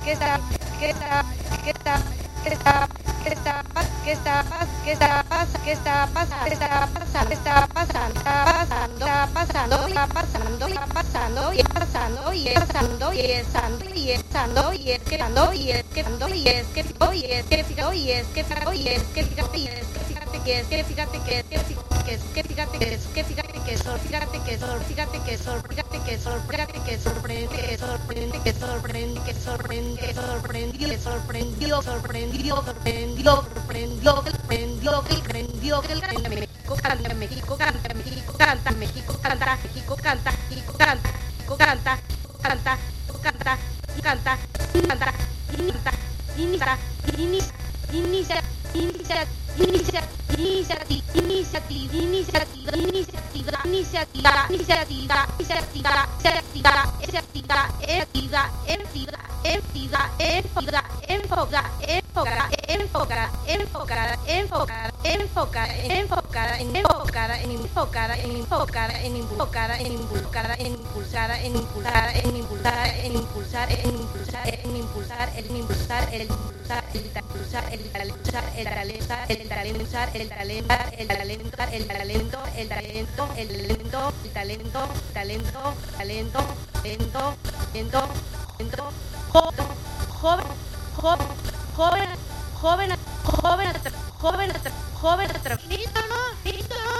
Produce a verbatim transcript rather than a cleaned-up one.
¿qué está, qué está, qué está, qué está, qué está, qué está, qué está pasando, qué está pasando, qué está pasando, está pasando, está pasando, está pasando, está pasando, está pasando, y pasando, y pasando, y pasando, y pasando, y es que ando, y es que ando, y es que fijo, y es que fijo, y es que fijo, y es que fíjate, y es que fíjate que es que fíjate que es que que es que fíjate que es que fíjate que sol, fíjate que sol, fíjate que sol, fíjate que sol, fíjate que sorprende, que sorprende, que sorprende, que sorprende, que sorprendió, que sorprendió, sorprendió, sorprendió, sorprendió, sorprendió, que prendió, que el México canta, México canta, México canta, México canta, México canta, México canta, México canta, canta, canta, canta, canta, inicia, inicia, inicia, inicia, inicia, inicia, iniciativa, iniciativa, iniciativa, iniciativa, iniciativa, iniciativa, iniciativa, iniciativa, iniciativa, iniciativa, iniciativa, enfoca, enfoca, enfoca, enfoca, enfoca, enfoca, enfoca, enfocada, en enfocada, en enfocada, en enfocada, en enfocada, en impulsada, en impulsada, en impulsada, en impulsada, en impulsar, en impulsar, en impulsar, en impulsar, el impulsar, el impulsar, el impulsar, el talentar, el talentar, el talentar, el talentar, el talento, el talento, el talento, el talento, talento, talento, talento, talento, talento, joven, joven, joven, joven, joven, joven, joven, joven, joven, listo, ¿no? Listo, ¿no?